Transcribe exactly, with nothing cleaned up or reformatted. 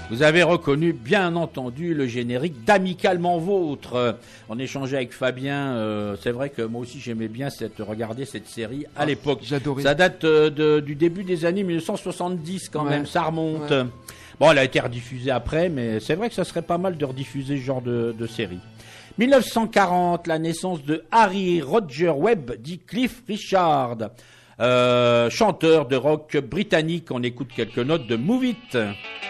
Vous avez reconnu, bien entendu, le générique d'Amicalement Vôtre. On échangeait avec Fabien. Euh, c'est vrai que moi aussi j'aimais bien cette, regarder cette série à ah, l'époque. J'adorais. Ça date euh, de, du début des années mille neuf cent soixante-dix quand ouais. même. Ça remonte. Ouais. Bon, elle a été rediffusée après, mais c'est vrai que ça serait pas mal de rediffuser ce genre de, de série. mille neuf cent quarante, la naissance de Harry Roger Webb, dit Cliff Richard, euh, chanteur de rock britannique. On écoute quelques notes de Move It.